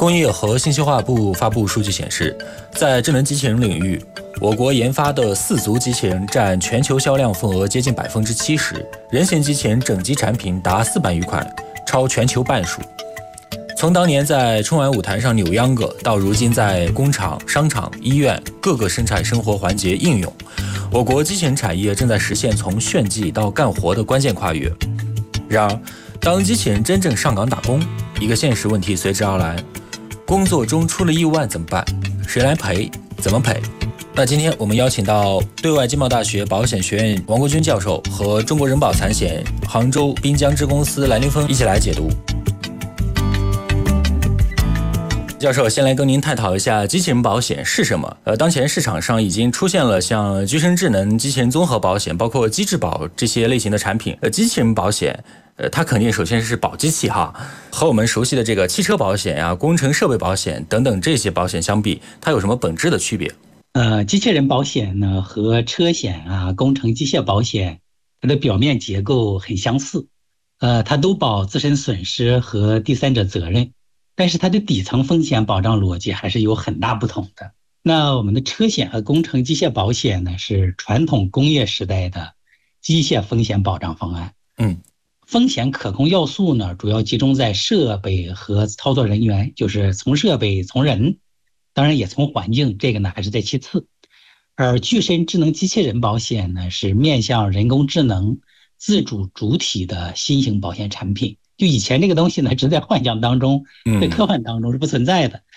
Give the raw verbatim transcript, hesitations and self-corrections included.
工业和信息化部发布数据显示，在智能机器人领域，我国研发的四足机器人占全球销量份额接近百分之七十，人形机器人整机产品达四百余款，超全球半数。从当年在春晚舞台上扭秧歌，到如今在工厂、商场、医院各个生产生活环节应用，我国机器人产业正在实现从炫技到干活的关键跨越。然而，当机器人真正上岗打工，一个现实问题随之而来：工作中出了意外怎么办？谁来赔？怎么赔？那今天我们邀请到对外经贸大学保险学院王国军教授和中国人保财险杭州滨江支公司蓝凌峰一起来解读。教授，先来跟您探讨一下机器人保险是什么。呃，当前市场上已经出现了像居生智能机器人综合保险，包括机智保这些类型的产品。呃，机器人保险，呃，它肯定首先是保机器哈，和我们熟悉的这个汽车保险呀、工程设备保险等等这些保险相比，它有什么本质的区别？ 呃，机器人保险呢和车险啊、工程机械保险，它的表面结构很相似，呃，它都保自身损失和第三者责任。但是它的底层风险保障逻辑还是有很大不同的。那我们的车险和工程机械保险呢，是传统工业时代的机械风险保障方案。 嗯， 风险可控要素呢，主要集中在设备和操作人员，就是从设备、从人，当然也从环境，这个呢还是在其次。而具身智能机器人保险呢，是面向人工智能自主主体的新型保险产品。就以前这个东西呢，只在幻想当中，在科幻当中是不存在的。